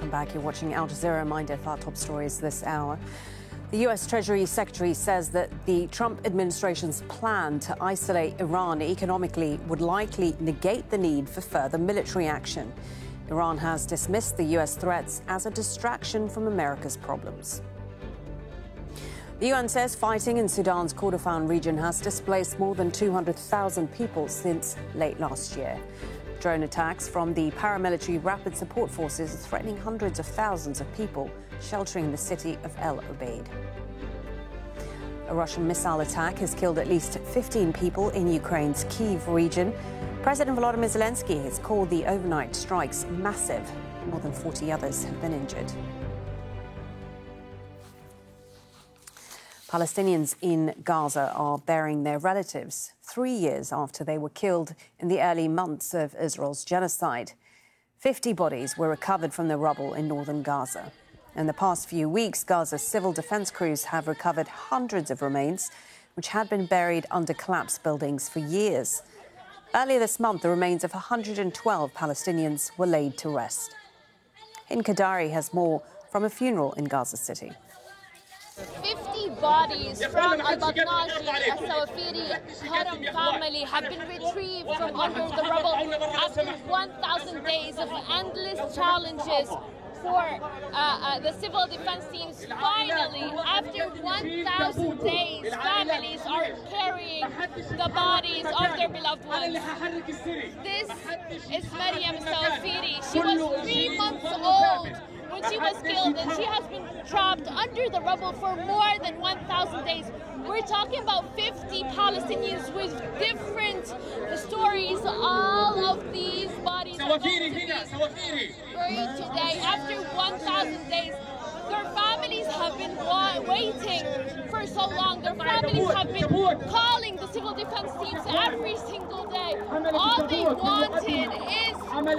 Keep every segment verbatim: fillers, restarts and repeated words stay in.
welcome back. You're watching Al Jazeera. Reminder of our top stories this hour. The U S Treasury Secretary says that the Trump administration's plan to isolate Iran economically would likely negate the need for further military action. Iran has dismissed the U S threats as a distraction from America's problems. The U N says fighting in Sudan's Kordofan region has displaced more than two hundred thousand people since late last year. Drone attacks from the paramilitary Rapid Support Forces are threatening hundreds of thousands of people sheltering in the city of El Obeid. A Russian missile attack has killed at least fifteen people in Ukraine's Kyiv region. President Volodymyr Zelensky has called the overnight strikes massive. More than forty others have been injured. Palestinians in Gaza are burying their relatives three years after they were killed in the early months of Israel's genocide. fifty bodies were recovered from the rubble in northern Gaza. In the past few weeks, Gaza's civil defense crews have recovered hundreds of remains, which had been buried under collapsed buildings for years. Earlier this month, the remains of one hundred twelve Palestinians were laid to rest. In Kadari has more from a funeral in Gaza City. fifty bodies from al-Batnashi, al-Sawafiri Haram family have been retrieved from under the rubble after one thousand days of endless challenges for uh, uh, the civil defense teams. Finally, after one thousand days, families are carrying the bodies of their beloved ones. This is Maryam Sawafiri. She was three months old when she was killed, and she has been trapped under the rubble for more than one thousand days. We're talking about fifty Palestinians with different stories. All of these bodies are going to be buried today. After one thousand days, their families have been wa- waiting for so long. Their families have been calling the civil defense teams every single day. All they wanted is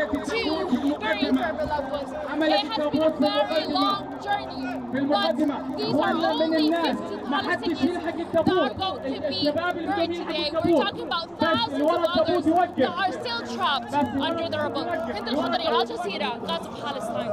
to bury their beloved ones. It has been a very long journey, but these are only fifty Palestinians that are going to be buried today. We're talking about thousands of others that are still trapped under the rubble. Hind al-Khadri, Al Jazeera, Gaza, Palestine.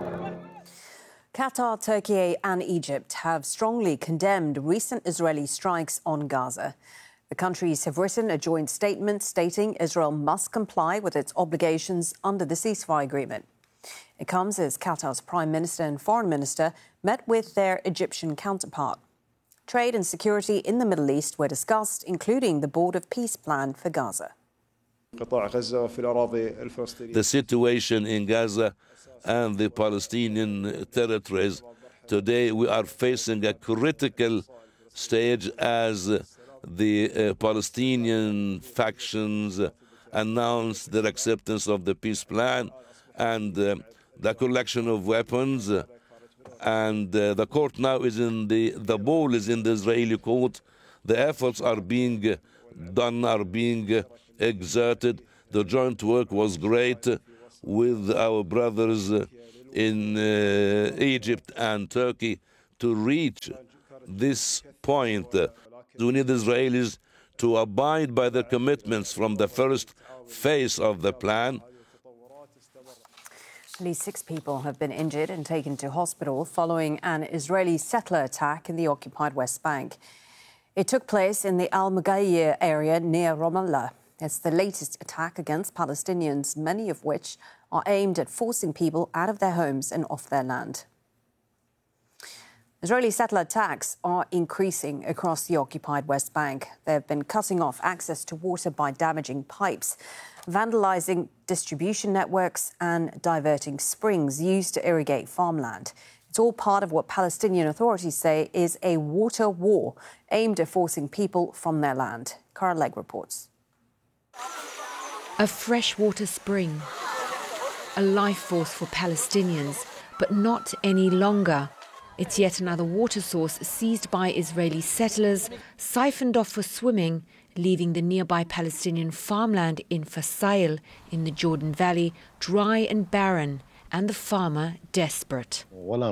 Qatar, Turkey and Egypt have strongly condemned recent Israeli strikes on Gaza. The countries have written a joint statement stating Israel must comply with its obligations under the ceasefire agreement. It comes as Qatar's Prime Minister and Foreign Minister met with their Egyptian counterpart. Trade and security in the Middle East were discussed, including the Board of Peace plan for Gaza. The situation in Gaza and the Palestinian territories, today we are facing a critical stage as the uh, Palestinian factions announced their acceptance of the peace plan and uh, the collection of weapons. Uh, and uh, the court now is in the, the ball is in the Israeli court. The efforts are being done, are being exerted. The joint work was great with our brothers in uh, Egypt and Turkey to reach this point. We need Israelis to abide by their commitments from the first phase of the plan. At least six people have been injured and taken to hospital following an Israeli settler attack in the occupied West Bank. It took place in the Al-Mughayir area near Ramallah. It's the latest attack against Palestinians, many of which are aimed at forcing people out of their homes and off their land. Israeli settler attacks are increasing across the occupied West Bank. They've been cutting off access to water by damaging pipes, vandalizing distribution networks and diverting springs used to irrigate farmland. It's all part of what Palestinian authorities say is a water war aimed at forcing people from their land. Cara Legg reports. A freshwater spring, a life force for Palestinians, but not any longer. It's yet another water source seized by Israeli settlers, siphoned off for swimming, leaving the nearby Palestinian farmland in Fasail in the Jordan Valley dry and barren, and the farmer desperate.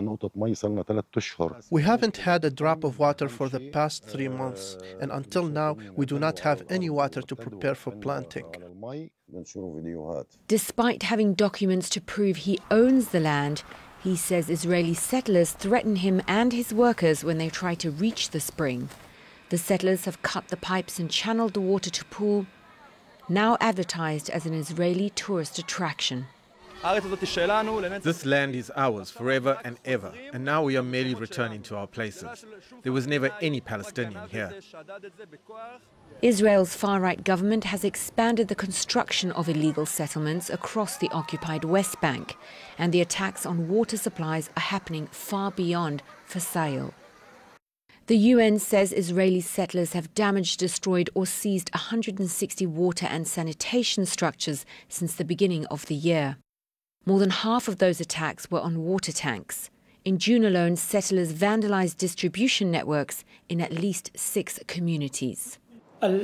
We haven't had a drop of water for the past three months, and until now we do not have any water to prepare for planting. Despite having documents to prove he owns the land, He says Israeli settlers threaten him and his workers when they try to reach the spring. The settlers have cut the pipes and channeled the water to pool, now advertised as an Israeli tourist attraction. This land is ours forever and ever, and now we are merely returning to our places. There was never any Palestinian here. Israel's far-right government has expanded the construction of illegal settlements across the occupied West Bank, and the attacks on water supplies are happening far beyond Fasail. The U N says Israeli settlers have damaged, destroyed or seized one hundred sixty water and sanitation structures since the beginning of the year. More than half of those attacks were on water tanks. In June alone, settlers vandalized distribution networks in at least six communities. A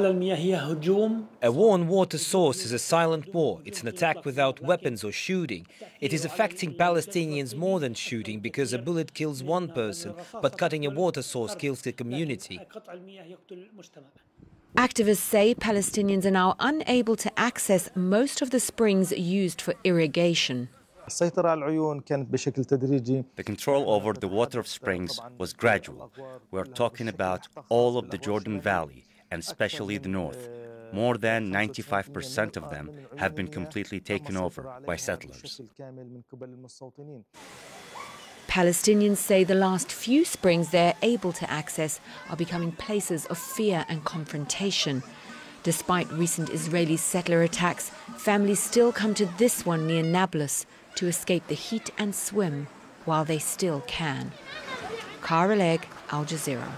war on water source is a silent war. It's an attack without weapons or shooting. It is affecting Palestinians more than shooting, because a bullet kills one person, but cutting a water source kills the community. Activists say Palestinians are now unable to access most of the springs used for irrigation. The control over the water of springs was gradual. We're talking about all of the Jordan Valley, and especially the north. More than ninety-five percent of them have been completely taken over by settlers. Palestinians say the last few springs they're able to access are becoming places of fear and confrontation. Despite recent Israeli settler attacks, families still come to this one near Nablus to escape the heat and swim while they still can. Cara Legg, Al Jazeera.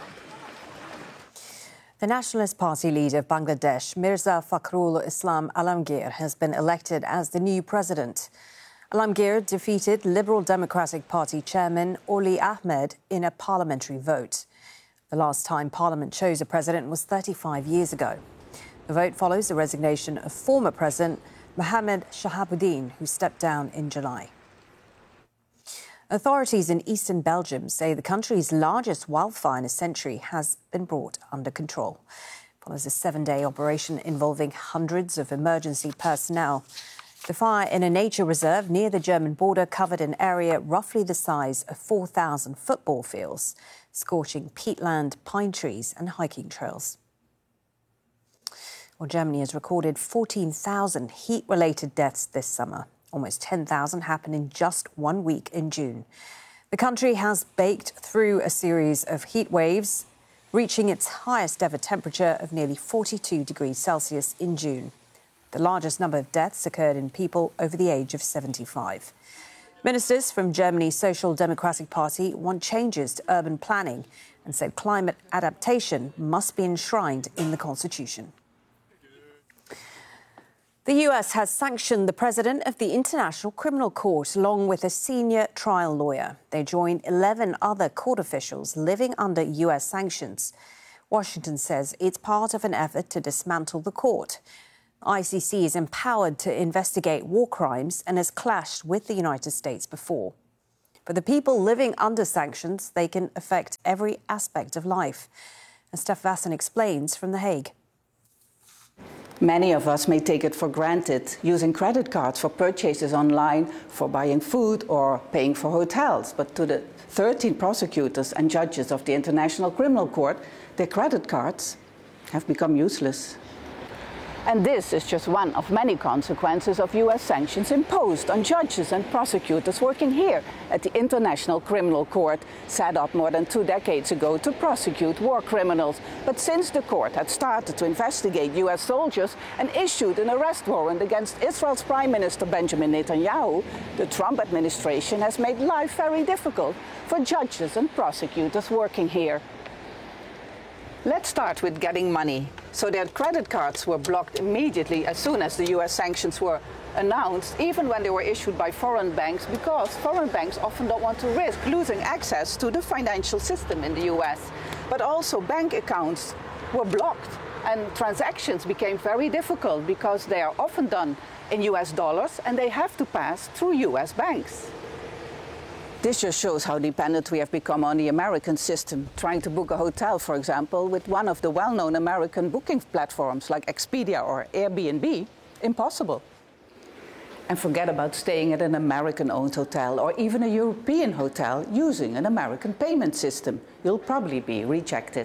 The Nationalist Party leader of Bangladesh, Mirza Fakhrul Islam Alamgir, has been elected as the new president. Alamgir defeated Liberal Democratic Party chairman Oli Ahmed in a parliamentary vote. The last time Parliament chose a president was thirty-five years ago. The vote follows the resignation of former President Mohammed Shahabuddin, who stepped down in July. Authorities in eastern Belgium say the country's largest wildfire in a century has been brought under control. It follows a seven-day operation involving hundreds of emergency personnel. The fire in a nature reserve near the German border covered an area roughly the size of four thousand football fields, scorching peatland, pine trees and hiking trails. Well, Germany has recorded fourteen thousand heat-related deaths this summer. Almost ten thousand happened in just one week in June. The country has baked through a series of heat waves, reaching its highest ever temperature of nearly forty-two degrees Celsius in June. The largest number of deaths occurred in people over the age of seventy-five. Ministers from Germany's Social Democratic Party want changes to urban planning and said climate adaptation must be enshrined in the constitution. The U S has sanctioned the president of the International Criminal Court along with a senior trial lawyer. They join eleven other court officials living under U S sanctions. Washington says it's part of an effort to dismantle the court. I C C is empowered to investigate war crimes and has clashed with the United States before. For the people living under sanctions, they can affect every aspect of life. As Steph Vasson explains from The Hague. Many of us may take it for granted, using credit cards for purchases online, for buying food or paying for hotels. But to the thirteen prosecutors and judges of the International Criminal Court, their credit cards have become useless. And this is just one of many consequences of U S sanctions imposed on judges and prosecutors working here at the International Criminal Court, set up more than two decades ago to prosecute war criminals. But since the court had started to investigate U S soldiers and issued an arrest warrant against Israel's Prime Minister Benjamin Netanyahu, the Trump administration has made life very difficult for judges and prosecutors working here. Let's start with getting money. So their credit cards were blocked immediately as soon as the U S sanctions were announced, even when they were issued by foreign banks, because foreign banks often don't want to risk losing access to the financial system in the U S. But also bank accounts were blocked and transactions became very difficult because they are often done in U S dollars and they have to pass through U S banks. This just shows how dependent we have become on the American system. Trying to book a hotel, for example, with one of the well-known American booking platforms like Expedia or Airbnb, impossible. And forget about staying at an American-owned hotel or even a European hotel using an American payment system. You'll probably be rejected.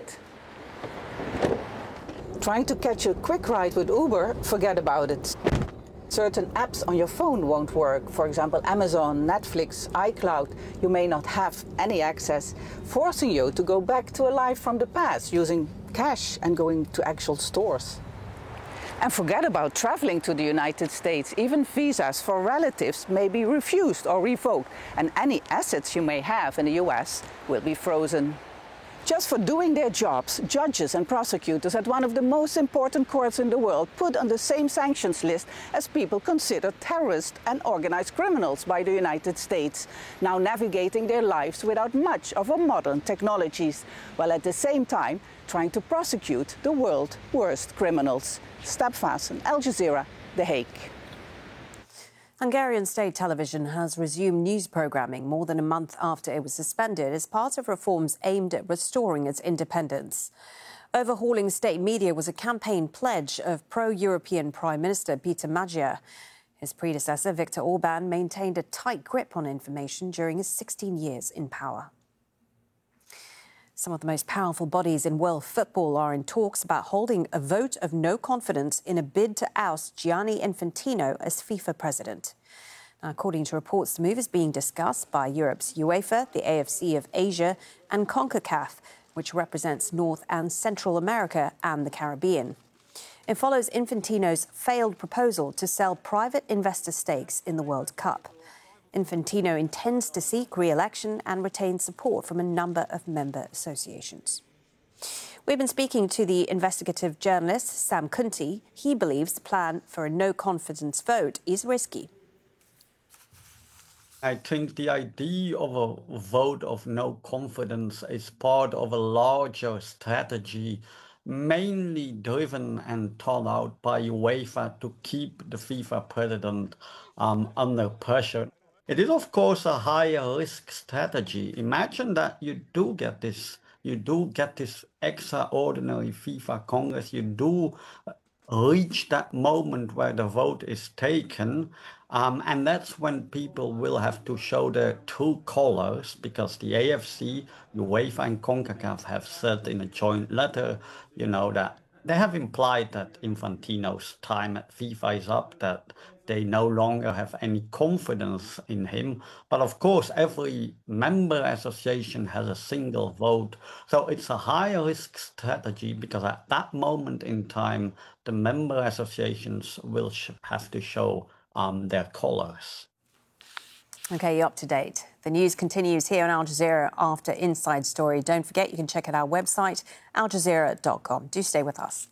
Trying to catch a quick ride with Uber, forget about it. Certain apps on your phone won't work. For example, Amazon, Netflix, iCloud. You may not have any access, forcing you to go back to a life from the past using cash and going to actual stores. And forget about traveling to the United States. Even visas for relatives may be refused or revoked, and any assets you may have in the U S will be frozen. Just for doing their jobs, judges and prosecutors at one of the most important courts in the world put on the same sanctions list as people considered terrorists and organized criminals by the United States, now navigating their lives without much of our modern technologies, while at the same time trying to prosecute the world's worst criminals. Step Fasten, Al Jazeera, The Hague. Hungarian state television has resumed news programming more than a month after it was suspended as part of reforms aimed at restoring its independence. Overhauling state media was a campaign pledge of pro-European Prime Minister Peter Magyar. His predecessor, Viktor Orban, maintained a tight grip on information during his sixteen years in power. Some of the most powerful bodies in world football are in talks about holding a vote of no confidence in a bid to oust Gianni Infantino as FIFA president. Now, according to reports, the move is being discussed by Europe's UEFA, the A F C of Asia and CONCACAF, which represents North and Central America and the Caribbean. It follows Infantino's failed proposal to sell private investor stakes in the World Cup. Infantino intends to seek re-election and retain support from a number of member associations. We've been speaking to the investigative journalist Sam Kunti. He believes the plan for a no-confidence vote is risky. I think the idea of a vote of no confidence is part of a larger strategy, mainly driven and thought out by UEFA to keep the FIFA president um, under pressure. It is, of course, a higher risk strategy. Imagine that you do get this, you do get this extraordinary FIFA Congress, you do reach that moment where the vote is taken, um, and that's when people will have to show their true colors, because the A F C, UEFA and CONCACAF have said in a joint letter, you know, that they have implied that Infantino's time at FIFA is up, that they no longer have any confidence in him. But of course, every member association has a single vote. So it's a high risk strategy because at that moment in time, the member associations will sh- have to show um, their colors. OK, you're up to date. The news continues here on Al Jazeera after Inside Story. Don't forget, you can check out our website, al jazeera dot com. Do stay with us.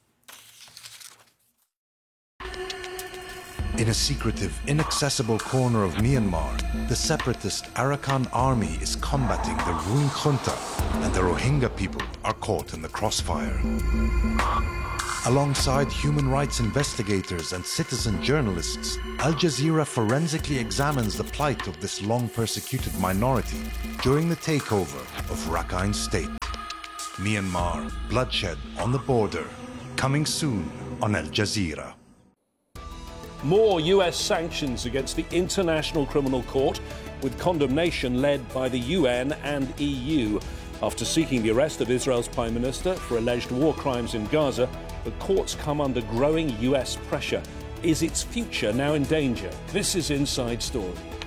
In a secretive, inaccessible corner of Myanmar, the separatist Arakan army is combating the ruling junta, and the Rohingya people are caught in the crossfire. Alongside human rights investigators and citizen journalists, Al Jazeera forensically examines the plight of this long-persecuted minority during the takeover of Rakhine State. Myanmar, bloodshed on the border, coming soon on Al Jazeera. More U S sanctions against the International Criminal Court, with condemnation led by the U N and E U. After seeking the arrest of Israel's Prime Minister for alleged war crimes in Gaza, the courts come under growing U S pressure. Is its future now in danger? This is Inside Story.